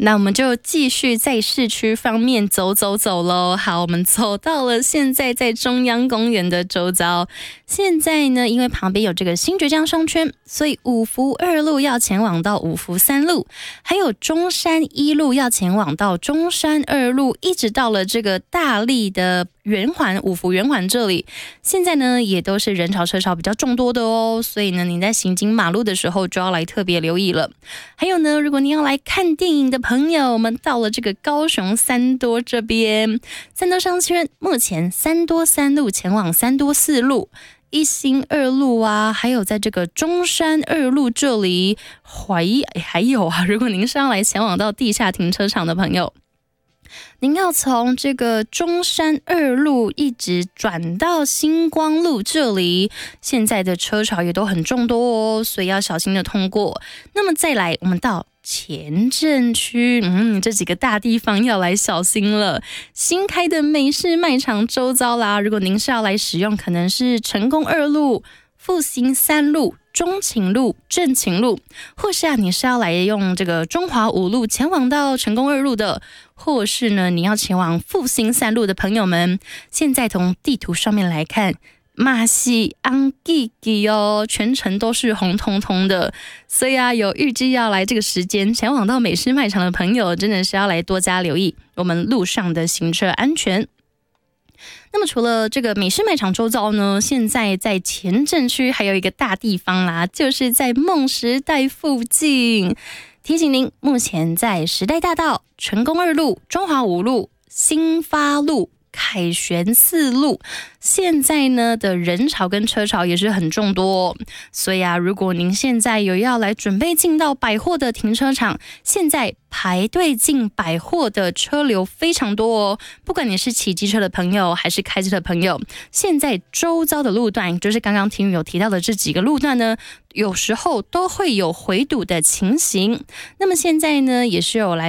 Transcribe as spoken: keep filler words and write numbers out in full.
那我们就继续在市区方面走走走咯。好，我们走到了现在在中央公园的周遭。现在呢，因为旁边有这个新崛江商圈，所以五福二路要前往到五福三路，还有中山一路要前往到中山二路，一直到了这个大立的圆环五福圆环这里，现在呢也都是人潮车潮比较众多的哦，所以呢你在行经马路的时候就要来特别留意了。还有呢，如果你要来看电影的朋友，我们到了这个高雄三多这边，三多商圈目前三多三路前往三多四路，一心二路啊，还有在这个中山二路这里，怀疑还有啊，如果您是要来前往到地下停车场的朋友，您要从这个中山二路一直转到星光路这里，现在的车潮也都很众多哦，所以要小心的通过。那么再来，我们到前镇区，嗯，这几个大地方要来小心了。新开的美式卖场周遭啦，如果您是要来使用，可能是成功二路、复兴三路、中勤路、正勤路，或是啊你是要来用这个中华五路前往到成功二路的，或是呢你要前往复兴三路的朋友们，现在从地图上面来看，马西安吉吉哦，全程都是红彤彤的，所以啊有预计要来这个时间前往到美式卖场的朋友，真的是要来多加留意我们路上的行车安全。那么除了这个美式卖场周遭呢，现在在前镇区还有一个大地方啦，就是在梦时代附近。提醒您，目前在时代大道、成功二路、中华五路、新发路、凯旋四路，现在呢的人潮跟车潮也是很众多哦，所以啊，如果您现在有要来准备进到百货的停车场，现在排队进百货的车流非常多哦。不管你是骑机车的朋友还是开车的朋友，现在周遭的路段，就是刚刚听有提到的这几个路段呢，有时候都会有回堵的情形。那么现在呢，也是有来